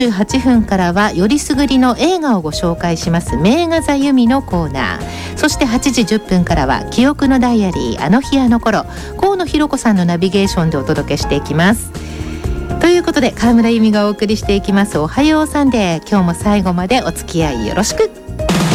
8分からはよりすぐりの映画をご紹介します名画座由美のコーナー。そして8時10分からは記憶のダイアリー、あの日あの頃、河野弘子さんのナビゲーションでお届けしていきます。ということで、川村由美がお送りしていきますおはようサンデー。今日も最後までお付き合いよろしく。